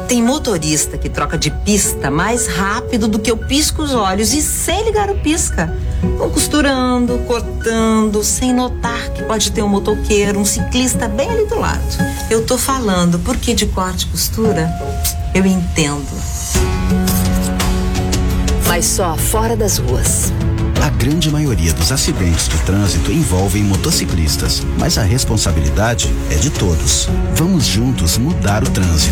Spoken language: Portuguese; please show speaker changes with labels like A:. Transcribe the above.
A: Tem motorista que troca de pista mais rápido do que eu pisco os olhos e sem ligar o pisca. Vão costurando, cortando, sem notar que pode ter um motoqueiro, um ciclista bem ali do lado. Eu tô falando, porque de corte e costura, eu entendo.
B: Mas só fora das ruas.
C: A grande maioria dos acidentes de trânsito envolvem motociclistas, mas a responsabilidade é de todos. Vamos juntos mudar o trânsito.